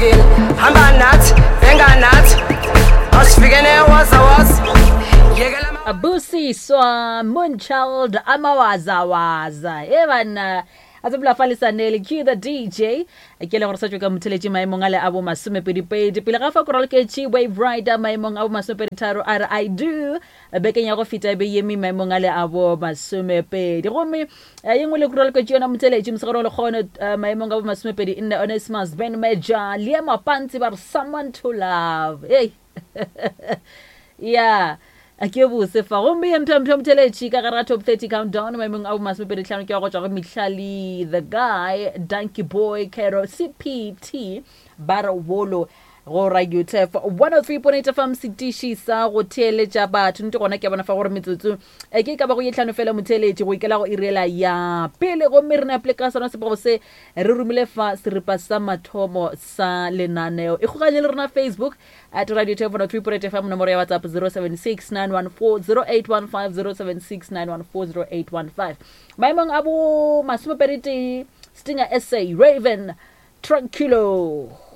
hamba nathi benga nathi asifikene wazawazi Abusiswa Moonchild amawazawaza evana azobula falisa nele cue the DJ akele gore sa tswe ka motheleji maemong ale abo masomepedipedi pele ga fa koralo ke chi wave rider maemong abo masomepeditharo are I do bekeng ya go fita be yemi maemong ale abo masomepedi gomme yengwe le koralo ke yona motheleji mosegaro le gone maemong abo masomepedi in the Onesimus Ben Major le mapantsi ba someone to love hey yeah Ake bose fa gombe ya mthelechi ka gara top 30 countdown maemong a masomepedi tlhano ke go tswa go Mihlali the guy Donkey Boy Kero CPT Barawolo go Radio Tef 103.8 FM sitishi sa go theeletša batho nte gona ke bona fa gore metsotso ke ka ba go yetlhano fela mothelechi go ikela go irela ya pele go mme re na application se bo se re rumile fa seripa sa mathomo sa lenaneo e goganye le rena Facebook at Radio Tef 103.8 FM nomoro ya WhatsApp 0769140815 0769140815 maemong abo masomepedi Stinger SA Raven Tranquilo